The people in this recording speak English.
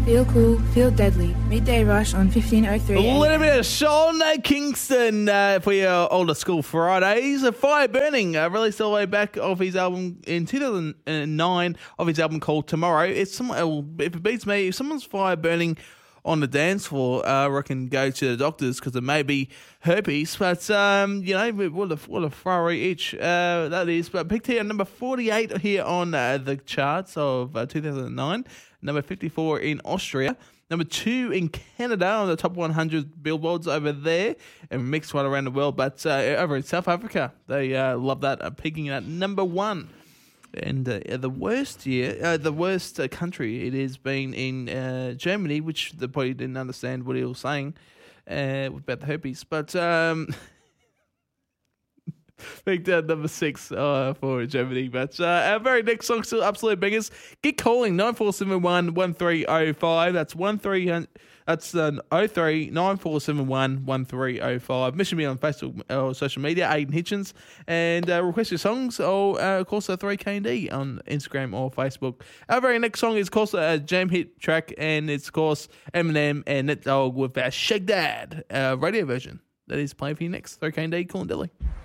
Feel cool, feel deadly. Midday Rush on 1503. A little bit of Sean Kingston for your older school Fridays. Fire Burning, released all the way back off his album in 2009, of his album called Tomorrow. If it beats me, if someone's fire burning on the dance floor, I reckon go to the doctors because it may be herpes. But, what a fiery itch that is. But picked here number 48 here on the charts of 2009. Number 54 in Austria. Number 2 in Canada on the top 100 billboards over there. And mixed one around the world. But over in South Africa, they love that, peaking at number 1. And the worst country it has been in Germany, which they probably didn't understand what he was saying about the herpes. But picked number 6 for Germany. But our very next song, still absolute bangers. Get calling 9471-1305. That's 13. That's 03 9471 1305. Mention me on Facebook or social media, Aiden Hitchens, and request your songs, or of course 3KD on Instagram or Facebook. Our very next song is of course a jam hit track, and it's of course Eminem and Ned Dogg with our Shake Dad radio version. That is playing for you next. 3KD, Cool and Dilly.